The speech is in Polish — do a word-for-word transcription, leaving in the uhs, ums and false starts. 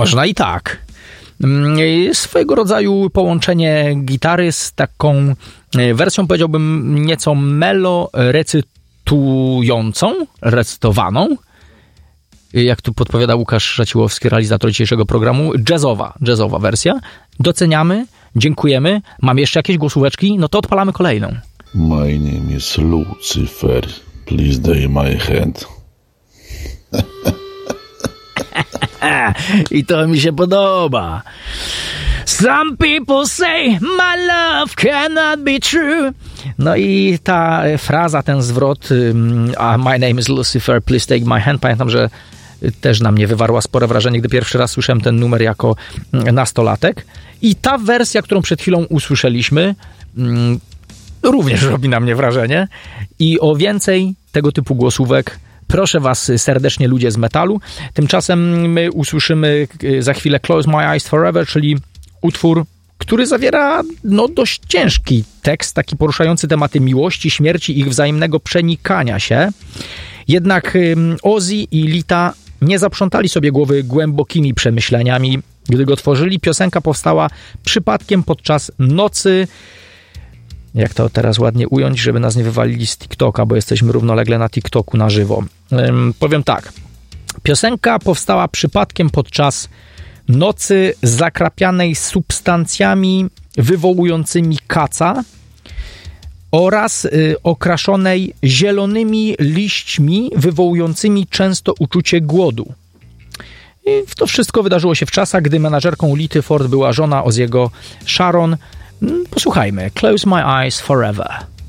Można i tak. Swojego rodzaju połączenie gitary z taką wersją, powiedziałbym, nieco melo recytującą, recytowaną. Jak tu podpowiada Łukasz Szaciłowski, realizator dzisiejszego programu, jazzowa, jazzowa wersja. Doceniamy, dziękujemy. Mam jeszcze jakieś głosóweczki? No to odpalamy kolejną. My name is Lucifer. Please day my hand. I to mi się podoba. Some people say my love cannot be true. No i ta fraza, ten zwrot uh, my name is Lucifer, please take my hand. Pamiętam, że też na mnie wywarła spore wrażenie, gdy pierwszy raz słyszałem ten numer jako nastolatek. I ta wersja, którą przed chwilą usłyszeliśmy, um, również robi na mnie wrażenie. I o więcej tego typu głosówek proszę was serdecznie, ludzie z metalu. Tymczasem my usłyszymy za chwilę Close My Eyes Forever, czyli utwór, który zawiera no, dość ciężki tekst, taki poruszający tematy miłości, śmierci, ich wzajemnego przenikania się. Jednak Ozzy i Lita nie zaprzątali sobie głowy głębokimi przemyśleniami, gdy go tworzyli. Piosenka powstała przypadkiem podczas nocy. Jak to teraz ładnie ująć, żeby nas nie wywalili z TikToka, bo jesteśmy równolegle na TikToku na żywo. Ym, powiem tak. Piosenka powstała przypadkiem podczas nocy zakrapianej substancjami wywołującymi kaca oraz y, okraszonej zielonymi liśćmi wywołującymi często uczucie głodu. I to wszystko wydarzyło się w czasach, gdy menadżerką Lity Ford była żona Ozzy'ego, Sharon. Posłuchajmy. Close My Eyes Forever.